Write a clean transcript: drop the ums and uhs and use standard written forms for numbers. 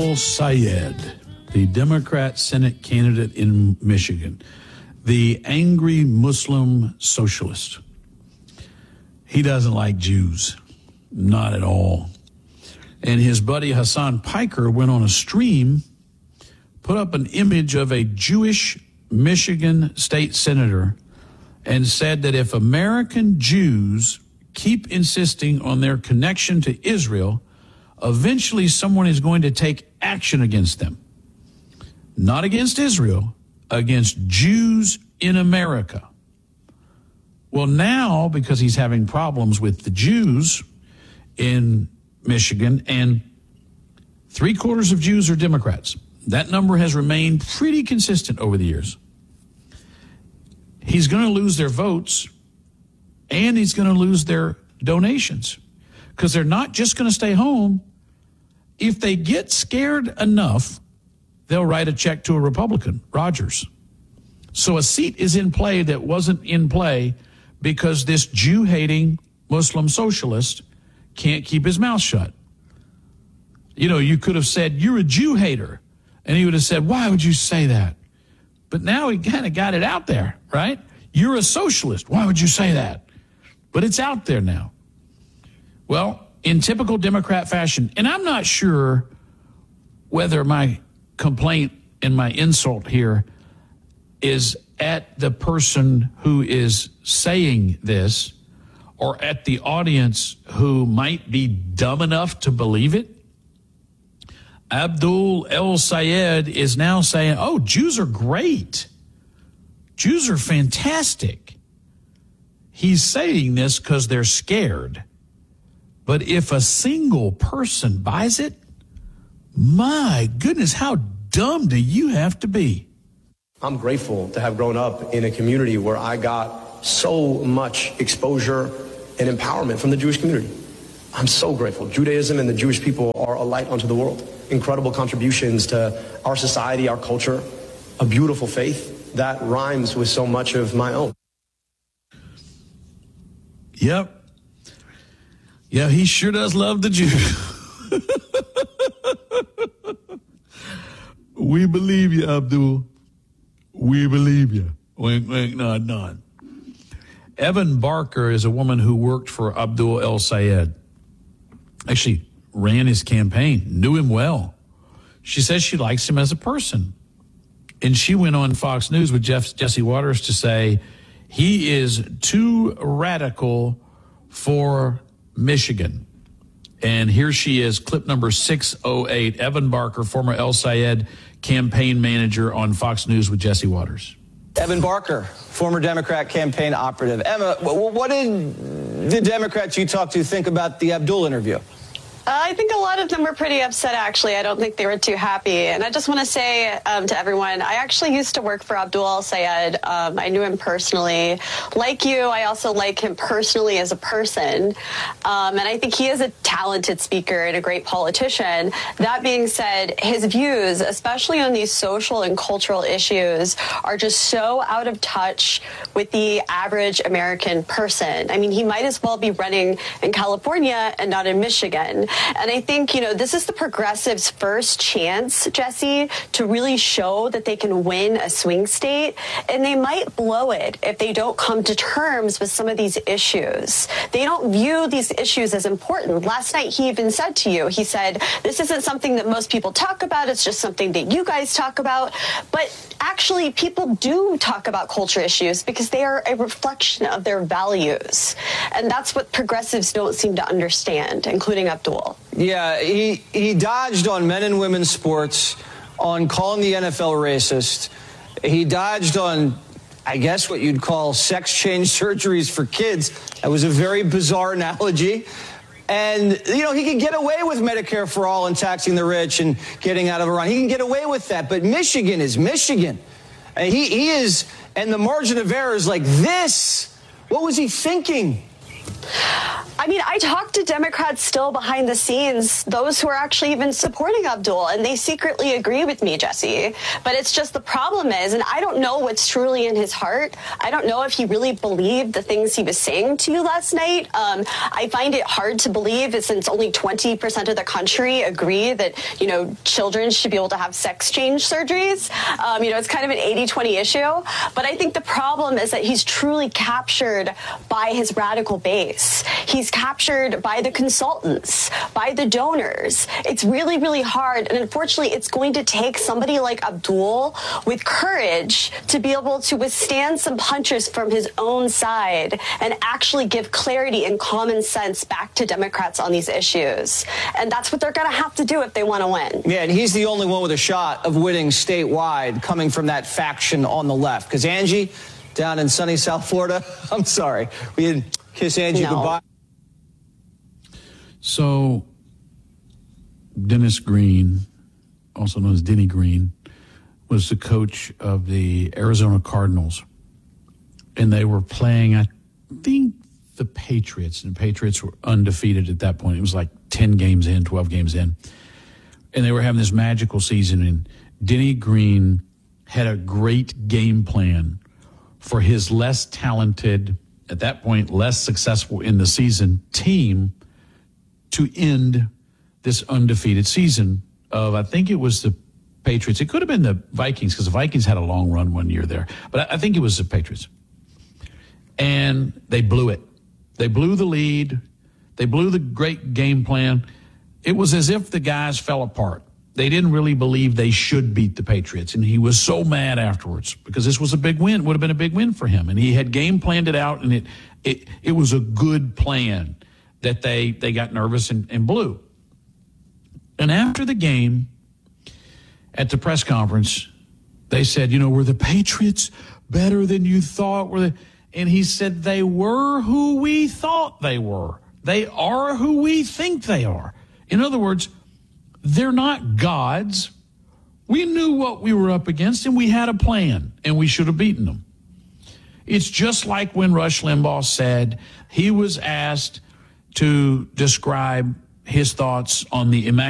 El-Sayed, the Democrat Senate candidate in Michigan, the angry Muslim socialist. He doesn't like Jews, not at all. And his buddy Hassan Piker went on a stream, put up an image of a Jewish Michigan state senator, and said that if American Jews keep insisting on their connection to Israel, eventually someone is going to take action against them. Not against Israel, against Jews in America. Well, now, because he's having problems with the Jews in Michigan, and 3/4 of Jews are Democrats. That number has remained pretty consistent over the years. He's going to lose their votes, and he's going to lose their donations, because they're not just going to stay home. If they get scared enough, they'll write a check to a Republican, Rogers. So a seat is in play that wasn't in play because this Jew-hating Muslim socialist can't keep his mouth shut. You know, you could have said, "You're a Jew hater." And he would have said, "Why would you say that?" But now he kind of got it out there, right? "You're a socialist. Why would you say that?" But it's out there now. Well, in typical Democrat fashion, and I'm not sure whether my complaint and my insult here is at the person who is saying this or at the audience who might be dumb enough to believe it. Abdul El-Sayed is now saying, "Oh, Jews are great. Jews are fantastic." He's saying this because they're scared. But if a single person buys it, my goodness, how dumb do you have to be? I'm grateful to have grown up in a community where I got so much exposure and empowerment from the Jewish community. I'm so grateful. Judaism and the Jewish people are a light unto the world. Incredible contributions to our society, our culture, a beautiful faith that rhymes with so much of my own. Yep. Yeah, he sure does love the Jews. We believe you, Abdul. We believe you. Wink, wink, nod, nod. Evan Barker is a woman who worked for Abdul El-Sayed. Actually ran his campaign, knew him well. She says she likes him as a person. And she went on Fox News with Jesse Waters to say he is too radical for Michigan. And here she is, clip number 608, Evan Barker, former El-Sayed campaign manager on Fox News with Jesse Waters. Evan Barker, former Democrat campaign operative. Emma, what did the Democrats you talked to think about the Abdul interview? I think a lot of them were pretty upset, actually. I don't think they were too happy. And I just want to say to everyone, I actually used to work for Abdul El-Sayed. I knew him personally. Like you, I also like him personally as a person. And I think he is a talented speaker and a great politician. That being said, his views, especially on these social and cultural issues, are just so out of touch with the average American person. I mean, he might as well be running in California and not in Michigan. And I think, you know, this is the progressives' first chance, Jesse, to really show that they can win a swing state. And they might blow it if they don't come to terms with some of these issues. They don't view these issues as important. Last night, he even said to you, he said, this isn't something that most people talk about. It's just something that you guys talk about. But actually, people do talk about culture issues because they are a reflection of their values. And that's what progressives don't seem to understand, including Abdul. Yeah, he dodged on men and women's sports, on calling the NFL racist. He dodged on, I guess, what you'd call sex change surgeries for kids. That was a very bizarre analogy. And, you know, he can get away with Medicare for all and taxing the rich and getting out of Iran. He can get away with that. But Michigan is Michigan. He is, and the margin of error is like this. What was he thinking? I mean, I talk to Democrats still behind the scenes, those who are actually even supporting Abdul, and they secretly agree with me, Jesse. But it's just the problem is, and I don't know what's truly in his heart. I don't know if he really believed the things he was saying to you last night. I find it hard to believe since only 20% of the country agree that, children should be able to have sex change surgeries. It's kind of an 80-20 issue. But I think the problem is that he's truly captured by his radical base. He's captured by the consultants, by the donors. It's really, really hard. And unfortunately, it's going to take somebody like Abdul with courage to be able to withstand some punches from his own side and actually give clarity and common sense back to Democrats on these issues. And that's what they're going to have to do if they want to win. Yeah, and he's the only one with a shot of winning statewide coming from that faction on the left. Because Angie, down in sunny South Florida, I'm sorry, we didn't kiss Angie goodbye. So, Dennis Green, also known as Denny Green, was the coach of the Arizona Cardinals. And they were playing, I think, the Patriots. And the Patriots were undefeated at that point. It was like 10 games in, 12 games in. And they were having this magical season. And Denny Green had a great game plan for his less talented, at that point, less successful in the season team to end this undefeated season of, I think it was the Patriots. It could have been the Vikings because the Vikings had a long run one year there. But I think it was the Patriots. And they blew it. They blew the lead. They blew the great game plan. It was as if the guys fell apart. They didn't really believe they should beat the Patriots. And he was so mad afterwards because this was a big win, would have been a big win for him. And he had game planned it out, and it was a good plan that they got nervous and blew. And after the game, at the press conference, they said, were the Patriots better than you thought? And he said, they were who we thought they were. They are who we think they are. In other words, they're not gods. We knew what we were up against, and we had a plan, and we should have beaten them. It's just like when Rush Limbaugh said he was asked to describe his thoughts on the Immaculate